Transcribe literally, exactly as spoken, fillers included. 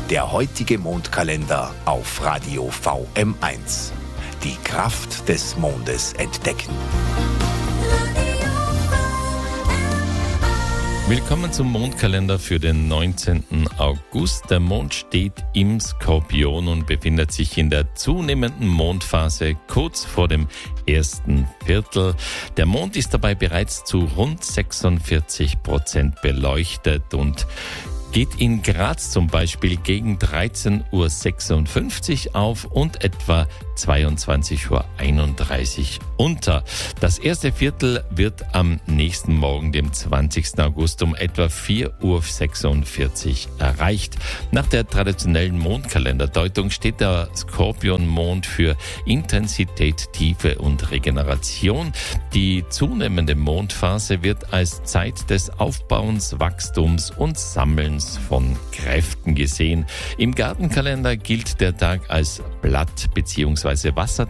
Der heutige Mondkalender auf Radio V M eins. Die Kraft des Mondes entdecken. Willkommen zum Mondkalender für den neunzehnten August. Der Mond steht im Skorpion und befindet sich in der zunehmenden Mondphase kurz vor dem ersten Viertel. Der Mond ist dabei bereits zu rund sechsundvierzig Prozent beleuchtet und geht in Graz zum Beispiel gegen dreizehn Uhr sechsundfünfzig auf und etwa zweiundzwanzig Uhr einunddreißig unter. Das erste Viertel wird am nächsten Morgen, dem zwanzigsten August, um etwa vier Uhr sechsundvierzig erreicht. Nach der traditionellen Mondkalenderdeutung steht der Skorpionmond für Intensität, Tiefe und Regeneration. Die zunehmende Mondphase wird als Zeit des Aufbauens, Wachstums und Sammelns von Kräften gesehen. Im Gartenkalender gilt der Tag als Blatt- bzw. Wasser